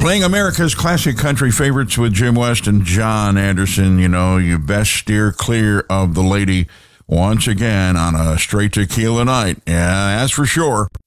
Playing America's classic country favorites with Jim West and John Anderson. You know, you best steer clear of the lady once again on a straight tequila night. Yeah, that's for sure.